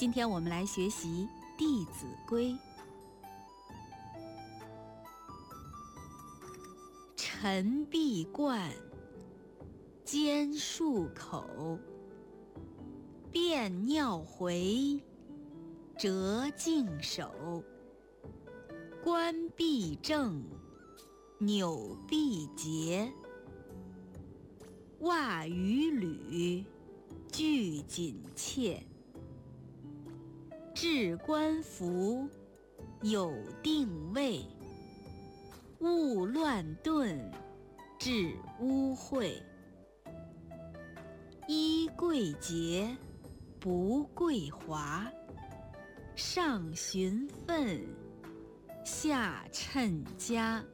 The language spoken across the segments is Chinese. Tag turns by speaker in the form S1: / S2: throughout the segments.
S1: 今天我们来学习《弟子规》。晨必冠，兼漱口，便尿回，折颈手。冠必正，纽必结，袜与履俱紧切。置冠服，有定位，勿乱顿，致污秽。衣贵洁，不贵华，上循分，下称家。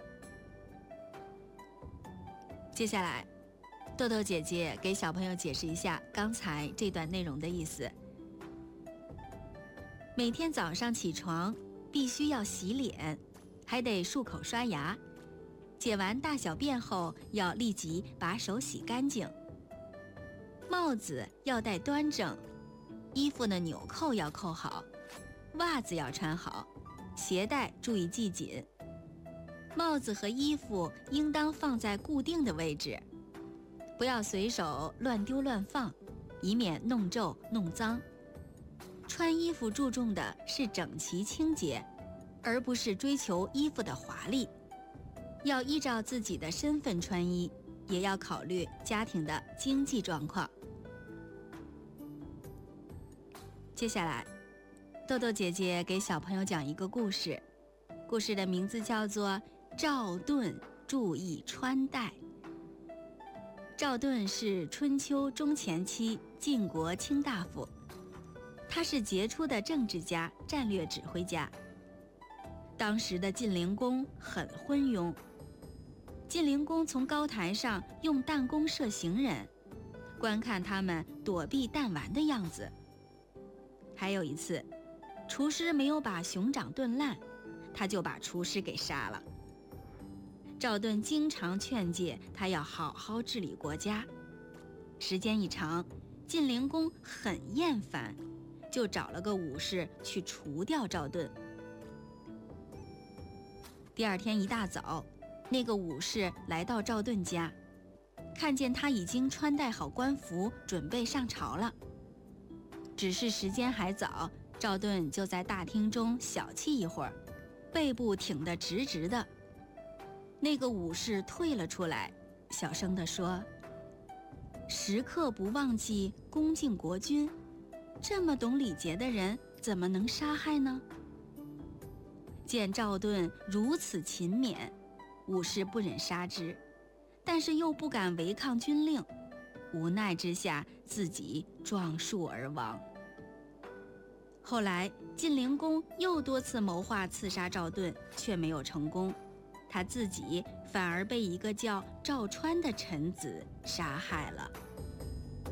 S1: 接下来，豆豆姐姐给小朋友解释一下刚才这段内容的意思。每天早上起床必须要洗脸，还得漱口刷牙。解完大小便后要立即把手洗干净。帽子要戴端正，衣服的纽扣要扣好，袜子要穿好，鞋带注意系紧。帽子和衣服应当放在固定的位置，不要随手乱丢乱放，以免弄皱弄脏。穿衣服注重的是整齐清洁，而不是追求衣服的华丽。要依照自己的身份穿衣，也要考虑家庭的经济状况。接下来，豆豆姐姐给小朋友讲一个故事，故事的名字叫做《赵盾注意穿戴》。赵盾是春秋中前期晋国卿大夫，他是杰出的政治家、战略指挥家。当时的晋灵公很昏庸，晋灵公从高台上用弹弓射行人，观看他们躲避弹丸的样子。还有一次，厨师没有把熊掌炖烂，他就把厨师给杀了。赵盾经常劝诫他要好好治理国家，时间一长，晋灵公很厌烦，就找了个武士去除掉赵盾。第二天一大早，那个武士来到赵盾家，看见他已经穿戴好官服，准备上朝了。只是时间还早，赵盾就在大厅中小憩一会儿，背部挺得直直的。那个武士退了出来，小声地说：“时刻不忘记恭敬国君，这么懂礼节的人怎么能杀害呢？”见赵盾如此勤勉，武士不忍杀之，但是又不敢违抗军令，无奈之下自己撞树而亡。后来晋灵公又多次谋划刺杀赵盾，却没有成功，他自己反而被一个叫赵川的臣子杀害了。